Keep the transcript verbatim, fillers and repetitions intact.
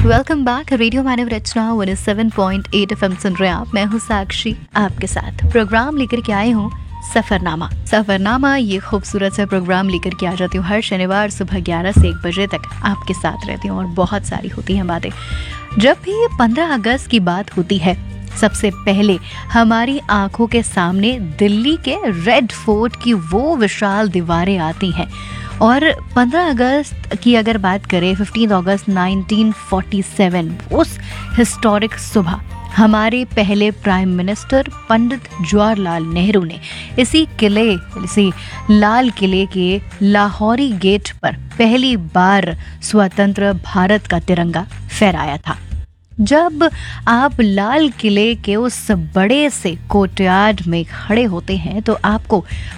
Welcome back. Radio मानव रचना one seven point eight F M सुन रहे हैं आप। मैं हूँ साक्षी, आपके साथ प्रोग्राम लेकर के आई हूँ सफरनामा। सफरनामा ये खूबसूरत सा प्रोग्राम लेकर के आ जाती हूँ हर शनिवार सुबह ग्यारह से एक बजे तक आपके साथ रहती हूँ और बहुत सारी होती हैं बातें। जब भी पंद्रह अगस्त की बात होती है, सबसे पहले हमारी आंखों के सामने दिल्ली के रेड फोर्ट की वो विशाल दीवारें आती हैं। और पंद्रह अगस्त की अगर बात करें, पंद्रह अगस्त उन्नीस सौ सैंतालीस, उस हिस्टोरिक सुबह हमारे पहले प्राइम मिनिस्टर पंडित जवाहरलाल नेहरू ने इसी किले इसी लाल किले के लाहौरी गेट पर पहली बार स्वतंत्र भारत का तिरंगा फहराया था। जब आप लाल किले के उस बड़े से कोर्टयार्ड में खड़े होते हैं तो आपको